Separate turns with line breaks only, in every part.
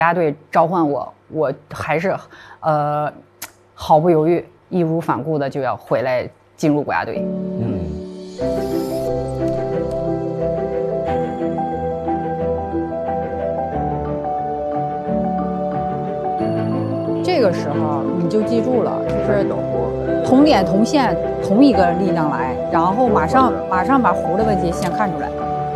家队召唤我，我还是毫不犹豫、义无反顾的就要回来进入国家队。这个时候你就记住了，就是同点同线同一个力量来，然后马上把湖的问题先看出来。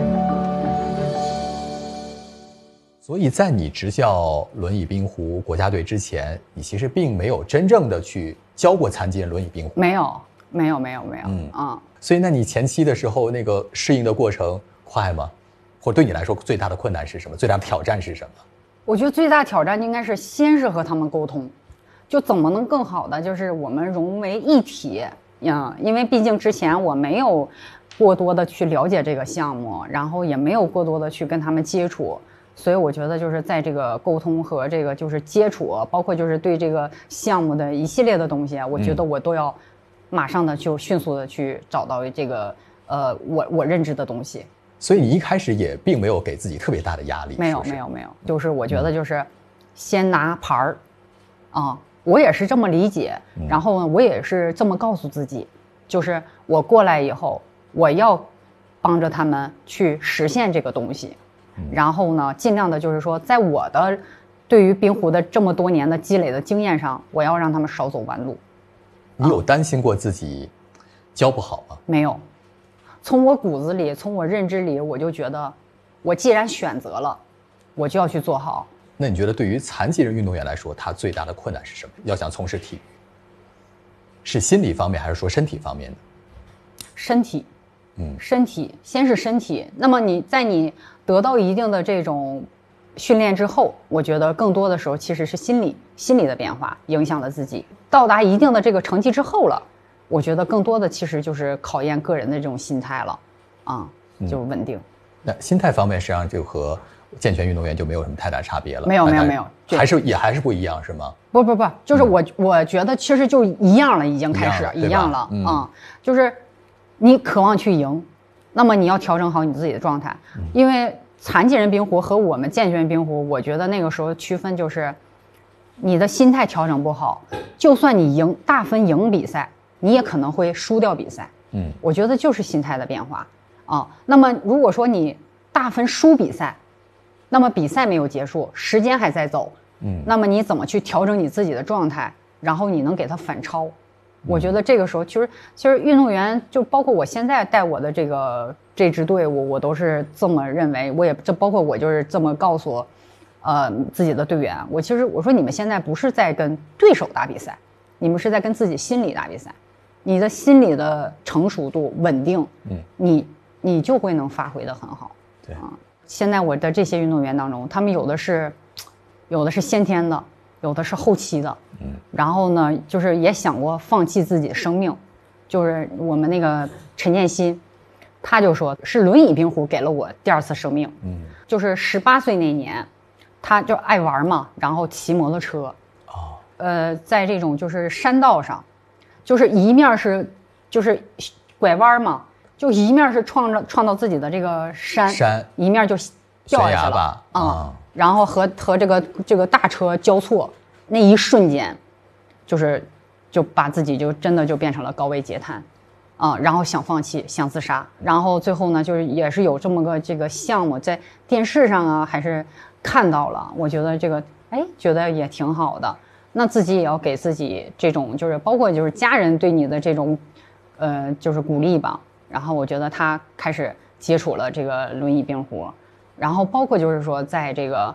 所以在你执教轮椅冰壶国家队之前，你其实并没有真正的去教过残疾人轮椅冰壶。没有。所以那你前期的时候那个适应的过程快吗？或者对你来说最大的困难是什么？最大的挑战是什么？
我觉得最大的挑战应该是先是和他们沟通，就怎么能更好的就是我们融为一体呀，因为毕竟之前我没有过多的去了解这个项目，然后也没有过多的去跟他们接触。所以我觉得就是在这个沟通和这个就是接触，包括就是对这个项目的一系列的东西，我觉得我都要马上的就迅速的去找到这个我认知的东西。
所以你一开始也并没有给自己特别大的压力。
没有，就是我觉得就是先拿牌儿我也是这么理解，然后我也是这么告诉自己，就是我过来以后我要帮着他们去实现这个东西。然后呢，尽量的就是说，在我的对于冰壶的这么多年的积累的经验上，我要让他们少走弯路。
你有担心过自己教不好吗？
没有，从我骨子里，从我认知里，我就觉得，我既然选择了，我就要去做好。
那你觉得对于残疾人运动员来说，他最大的困难是什么？要想从事体育，是心理方面还是说身体方面的？
身体。身体先是身体，那么你在你得到一定的这种训练之后，我觉得更多的时候其实是心理的变化影响了自己。到达一定的这个成绩之后了，我觉得更多的其实就是考验个人的这种心态了就稳定。
那心态方面实际上就和健全运动员就没有什么太大差别了。
没有，
还是不一样是吗？
不，就是我觉得其实就一样了，已经开始一样了就是你渴望去赢，那么你要调整好你自己的状态。因为残疾人冰壶和我们健全冰壶，我觉得那个时候区分就是你的心态调整不好，就算你大分赢比赛，你也可能会输掉比赛。我觉得就是心态的变化那么如果说你大分输比赛，那么比赛没有结束，时间还在走那么你怎么去调整你自己的状态，然后你能给它反超。我觉得这个时候其实运动员就包括我现在带我的这支队伍，我都是这么认为，包括我就是这么告诉自己的队员，我说你们现在不是在跟对手打比赛，你们是在跟自己心理打比赛。你的心理的成熟度稳定，你就会能发挥得很好。
对
现在我的这些运动员当中，他们有的是先天的，有的是后期的然后呢就是也想过放弃自己的生命。就是我们那个陈建新，他就说是轮椅冰壶给了我第二次生命就是18岁那年，他就爱玩嘛，然后骑摩托车在这种就是山道上，就是一面是就是拐弯嘛，就一面是撞到自己的这个山，一面就掉下去了然后和这个大车交错，那一瞬间就把自己就真的就变成了高位截瘫然后想放弃，想自杀。然后最后呢就是也是有这么个这个项目在电视上还是看到了，我觉得觉得也挺好的。那自己也要给自己这种就是包括就是家人对你的这种就是鼓励吧。然后我觉得他开始接触了这个轮椅冰壶，然后包括就是说在这个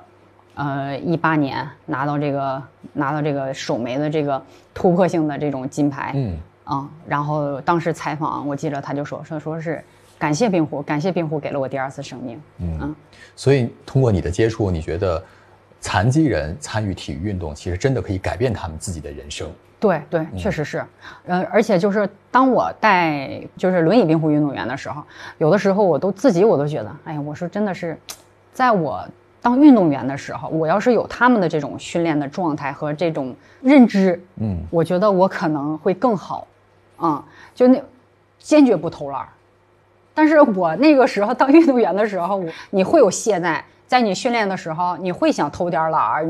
18年拿到这个首枚的这个突破性的这种金牌然后当时采访我记得他就说是感谢冰壶给了我第二次生命
所以通过你的接触，你觉得残疾人参与体育运动其实真的可以改变他们自己的人生？对，确实是而且就是当我带就是轮椅冰壶运动员的时候，有的时候我都觉得我说真的是在我当运动员的时候，我要是有他们的这种训练的状态和这种认知我觉得我可能会更好就坚决不偷懒。但是我那个时候当运动员的时候，你会有懈怠，
在你训练的时候，你会想偷点懒儿。